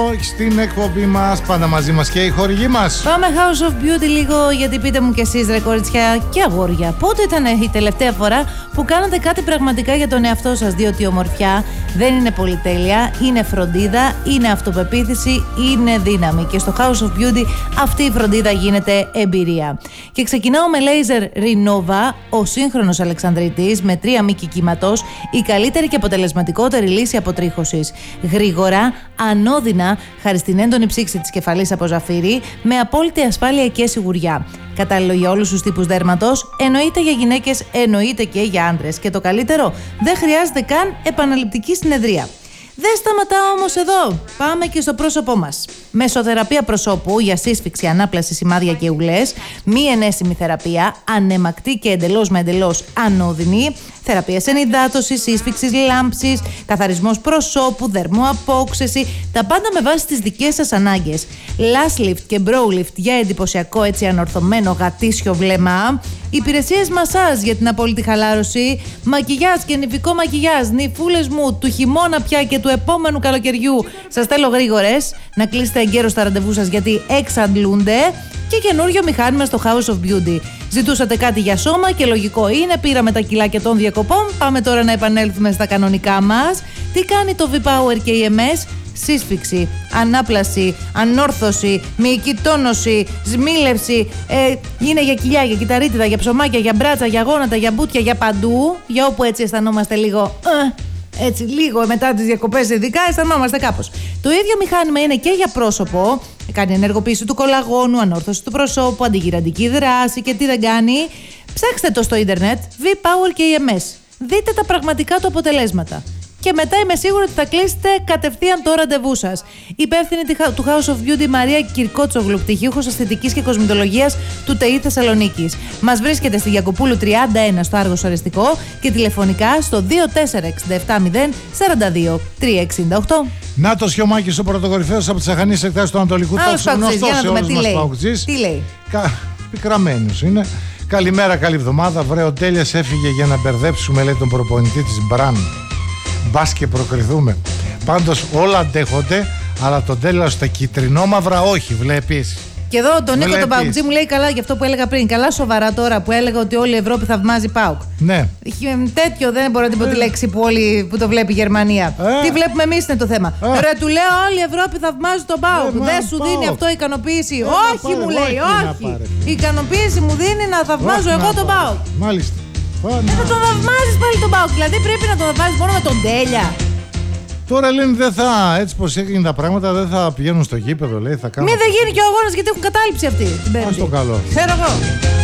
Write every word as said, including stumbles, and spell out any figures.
Στην εκπομπή μας, πάντα μαζί μας και οι χορηγοί μας. Πάμε House of Beauty λίγο, γιατί πείτε μου κι εσείς, ρε κοριτσιά και αγόρια, πότε ήταν η τελευταία φορά που κάνατε κάτι πραγματικά για τον εαυτό σας? Διότι η ομορφιά δεν είναι πολυτέλεια, είναι φροντίδα, είναι αυτοπεποίθηση, είναι δύναμη. Και στο House of Beauty αυτή η φροντίδα γίνεται εμπειρία. Και ξεκινάω με Laser Renova, ο σύγχρονος Αλεξανδρίτης με τρία μήκη κύματος, η καλύτερη και αποτελεσματικότερη λύση αποτρίχωσης. Γρήγορα, ανώδυνα, χάρη στην έντονη ψήξη της κεφαλής από ζαφύρι, με απόλυτη ασφάλεια και σιγουριά. Κατάλληλο για όλους τους τύπους δέρματος, εννοείται για γυναίκες, εννοείται και για άντρες. Και το καλύτερο, δεν χρειάζεται καν επαναληπτική συνεδρία. Δεν σταματάω όμως εδώ. Πάμε και στο πρόσωπό μας. Μεσοθεραπεία προσώπου για σύσφυξη, ανάπλαση, σημάδια και ουλές. Μη ενέσιμη θεραπεία, ανεμακτή και εντελώς με εντελώς ανώδυνη. Θεραπεία ενυδάτωσης, σύσφυξης, λάμψης, καθαρισμός προσώπου, δερμοαπόξεση. Τα πάντα με βάση τις δικές σας ανάγκες. Lash lift και brow lift για εντυπωσιακό έτσι ανορθωμένο γατήσιο βλέμμα. Υπηρεσίες μασάζ για την απόλυτη χαλάρωση. Μακιγιάζ και νηφικό μακιγιάζ. Νυφούλες μου του χειμώνα πια και του επόμενου καλοκαιριού. Σας θέλω γρήγορες να κλείσετε εγκαίρως τα ραντεβού σας, γιατί εξαντλούνται. Και καινούριο μηχάνημα στο House of Beauty. Ζητούσατε κάτι για σώμα και λογικό είναι. Πήραμε τα κιλάκια των διακοπών. Πάμε τώρα να επανέλθουμε στα κανονικά μας. Τι κάνει το V-Power και η εμ ες? Σύσφυξη, ανάπλαση, ανόρθωση, μυϊκή τόνωση, σμίλευση. Ε, είναι για κοιλιά, για κυταρίτιδα, για ψωμάκια, για μπράτσα, για γόνατα, για μπούτια, για παντού. Για όπου έτσι αισθανόμαστε λίγο. Ε, Έτσι, λίγο μετά τις διακοπές, ειδικά αισθανόμαστε κάπως. Το ίδιο μηχάνημα είναι και για πρόσωπο. Κάνει ενεργοποίηση του κολαγόνου, ανόρθωση του προσώπου, αντιγυραντική δράση και τι δεν κάνει. Ψάξτε το στο ίντερνετ, V-Power και η εμ ες. Δείτε τα πραγματικά του αποτελέσματα. Και μετά είμαι σίγουρη ότι θα κλείσετε κατευθείαν το ραντεβού σας. Υπεύθυνη του House of Beauty Μαρία Κυρκότσογλου, πτυχίουχος αισθητικής και κοσμητολογίας του ΤΕΙ Θεσσαλονίκης. Μας βρίσκεται στη Γιακοπούλου τριάντα ένα στο Άργος Οριστικό και τηλεφωνικά στο δύο τέσσερα έξι επτά μηδέν τέσσερα δύο τρία έξι οκτώ. Νάτος Χιωμάκης, ο πρωτοκορυφαίος από τις αχανείς εκτάσεις του Ανατολικού Τόξου, γνωστός σε όλους μας παουτζής. Τι λέει? Κα... Πικραμένος είναι. Καλημέρα, καλή εβδομάδα. Βρε, ο Τέλειας έφυγε για να μπερδέψουμε, λέει, τον προπονητή της Μπραν. Μπας και προκριθούμε. Πάντως όλα αντέχονται, αλλά τον Τέλειο στα κυτρινόμαυρα όχι, βλέπεις. Και εδώ τον Νίκο τον Παουτζή μου λέει καλά για αυτό που έλεγα πριν. Καλά σοβαρά τώρα που έλεγα ότι όλη η Ευρώπη θαυμάζει ΠΑΟΚ. Ναι. Τέτοιο δεν μπορώ να την πω τη λέξη που, όλοι, που το βλέπει η Γερμανία. Ε. Τι βλέπουμε εμείς είναι το θέμα. Ε. Ρε, του λέω όλη η Ευρώπη θαυμάζει τον ΠΑΟΚ. Ε, δεν σου ΠΑΟΚ. δίνει αυτό ικανοποίηση? Ε, όχι, πάρε, μου λέει, όχι. όχι. Η ικανοποίηση μου δίνει να θαυμάζω όχι, εγώ να τον ΠΑΟΚ. Μάλιστα. Δεν θα τον θαυμάζεις πάλι τον ΠΑΟΚ. Δηλαδή πρέπει να τον θαυμάζεις μόνο με τον Τέλεια. Τώρα λένε δεν θα, έτσι πως έγινε τα πράγματα, δεν θα πηγαίνουν στο γήπεδο, λέει, θα κάνουν. Μην δεν γίνει και ο αγώνας γιατί έχουν κατάληψη αυτή την Πέμπτη. Ας το καλό. Ξέρω εγώ.